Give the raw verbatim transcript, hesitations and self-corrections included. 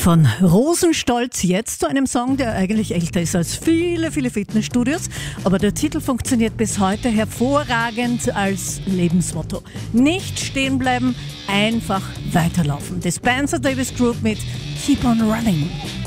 Von Rosenstolz jetzt zu einem Song, der eigentlich älter ist als viele, viele Fitnessstudios. Aber der Titel funktioniert bis heute hervorragend als Lebensmotto. Nicht stehen bleiben, einfach weiterlaufen. Die Spencer Davis Group mit Keep on Running.